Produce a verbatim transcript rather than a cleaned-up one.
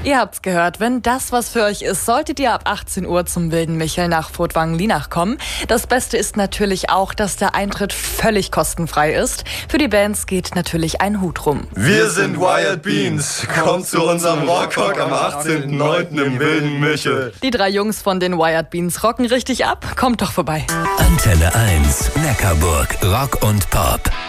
Ihr habt's gehört, wenn das was für euch ist, solltet ihr ab achtzehn Uhr zum Wilden Michel nach Furtwangen-Lienach kommen. Das Beste ist natürlich auch, dass der Eintritt völlig kostenfrei ist. Für die Bands geht natürlich ein Hut rum. Wir sind Wild Beans. Kommt zu unserem Rockhock am achtzehnten neunten im Wilden Michel. Die drei Jungs von den Wild Beans rocken richtig ab. Kommt doch vorbei. Antenne eins, Neckarburg, Rock und Pop.